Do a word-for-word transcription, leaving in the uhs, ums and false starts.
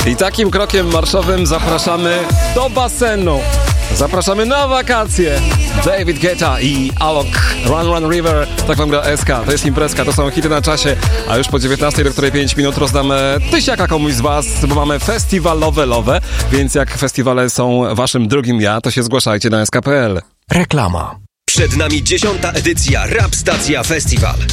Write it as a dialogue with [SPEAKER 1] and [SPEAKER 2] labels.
[SPEAKER 1] I takim krokiem marszowym zapraszamy do basenu. Zapraszamy na wakacje. David Guetta i Alok, Run Run River. Tak wam gra S K. To jest imprezka, to są hity na czasie. A już po dziewiętnastej, do której pięć minut rozdamy tysiaka komuś z was, bo mamy festiwalowe lowe. Więc jak festiwale są waszym drugim ja, to się zgłaszajcie na S K kropka P L.
[SPEAKER 2] Reklama.
[SPEAKER 3] Przed nami dziesiąta edycja Rap Stacja Festival.